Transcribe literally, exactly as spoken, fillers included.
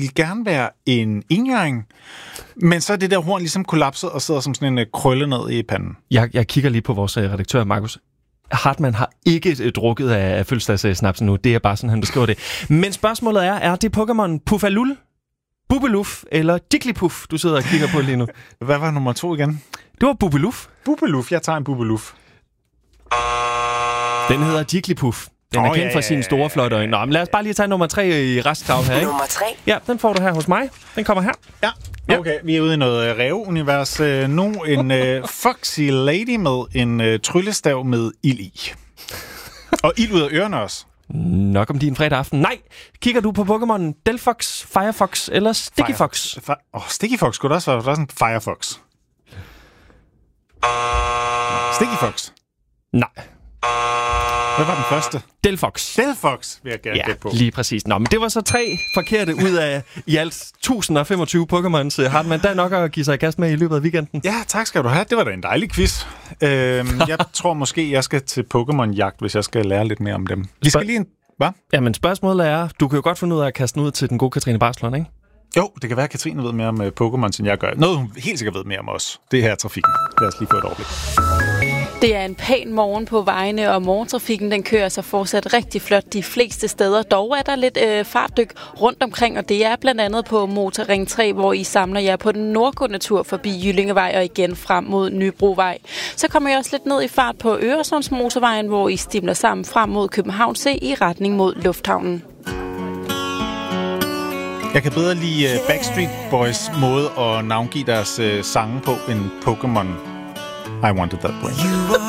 ville gerne være en enhjørning, men så er det der horn ligesom kollapset og sidder som sådan en krølle ned i panden. Jeg, jeg kigger lige på vores redaktør, Markus. Hartmann har ikke drukket af fødselsdagssnapsen nu. Det er bare sådan, han beskriver det. Men spørgsmålet er, er det Pokémon Puffalul, Bubeluf eller Jigglypuff, du sidder og kigger på lige nu? Hvad var nummer to igen? Det var Bubeluf. Bubeluf, jeg tager en Bubeluf. Den hedder Jigglypuff. Den er oh, kendt ja, for sine store, flotte øjne. Nå, men lad os bare lige tage nummer tre i restkravl her, ikke? Nummer tre. Ja, den får du her hos mig. Den kommer her. Ja, okay. Vi er ude i noget ræveunivers. Nu en uh, foxy lady med en uh, tryllestav med ild i. Og ild ud af ørerne også. Nok om din fredag aften. Nej! Kigger du på Pokémon Delphox, Firefox eller Sticky Fire. Fox? Åh, oh, Sticky Fox skulle det også være. Der er sådan Firefox. Sticky Fox. Nej. Hvad var den første? Delphox. Delphox vil jeg gerne Ja, gætte på. lige præcis. Nå, men det var så tre forkerte ud af i alt et tusind og femogtyve Pokémons. Hartmann, der er nok at give sig i kast med i løbet af weekenden. Ja, tak skal du have. Det var da en dejlig quiz. Øhm, jeg tror måske, jeg skal til Pokémon-jagt, hvis jeg skal lære lidt mere om dem. Vi skal lige en... Hvad? Jamen, spørgsmålet er, du kan jo godt finde ud af at kaste den ud til den gode Katrine Barslund, ikke? Jo, det kan være, at Katrine ved mere om uh, Pokémon, end jeg gør. Noget, hun helt sikkert ved mere om os. Det her er trafikken. Lad os lige få et overblik. Det er en pæn morgen på vejene, og morgentrafikken den kører sig fortsat rigtig flot de fleste steder. Dog er der lidt øh, fartdyk rundt omkring, og det er blandt andet på Motorring tre, hvor I samler jer på den nordgående tur forbi Jyllingevej og igen frem mod Nybrovej. Så kommer jeg også lidt ned i fart på Øresundsmotorvejen, hvor I stimler sammen frem mod København C i retning mod Lufthavnen. Jeg kan bedre lide uh, Backstreet Boys måde at navngive deres uh, sange på end Pokémon I Wanted That Way.